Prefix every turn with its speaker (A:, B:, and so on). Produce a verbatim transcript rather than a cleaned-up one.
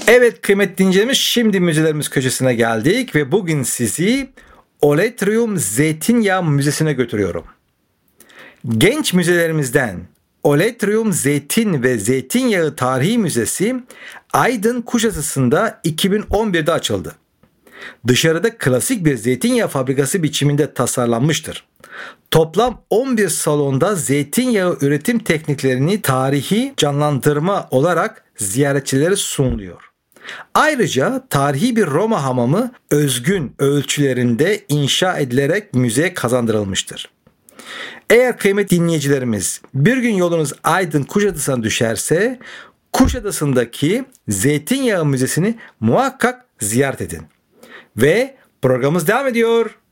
A: Evet kıymetli dinleyicilerimiz, şimdi müzelerimiz köşesine geldik ve bugün sizi Oletrium Zeytinyağı Müzesi'ne götürüyorum. Genç müzelerimizden Oletrium Zeytin ve Zeytinyağı Tarihi Müzesi Aydın Kuşadası'nda iki bin on birde açıldı. Dışarıda klasik bir zeytinyağı fabrikası biçiminde tasarlanmıştır. Toplam on bir salonda zeytinyağı üretim tekniklerini tarihi canlandırma olarak ziyaretçilere sunuluyor. Ayrıca tarihi bir Roma hamamı özgün ölçülerinde inşa edilerek müzeye kazandırılmıştır. Eğer kıymetli dinleyicilerimiz bir gün yolunuz Aydın Kuşadası'na düşerse Kuşadası'ndaki Zeytinyağı Müzesi'ni muhakkak ziyaret edin. Ve programımız devam ediyor.